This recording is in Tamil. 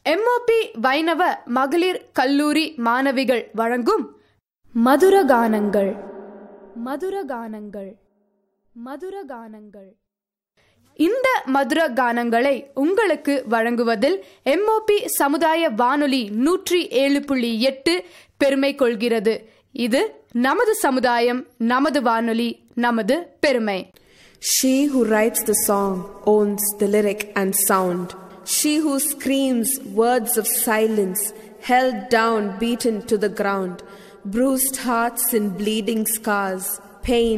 எம்ஓபி வைணவ மகளிர் கல்லூரி மாணவிகள் வழங்கும் மதுரகானங்கள் மதுரகானங்கள் மதுரகானங்கள். இந்த மதுர கானங்களை உங்களுக்கு வழங்குவதில் எம்ஓபி சமுதாய வானொலி 107.8 பெருமை கொள்கிறது. இது நமது சமுதாயம், நமது வானொலி, நமது பெருமை. She who writes the song owns the lyric and sound. She who screams words of silence, held down, beaten to the ground, bruised hearts and bleeding scars, pain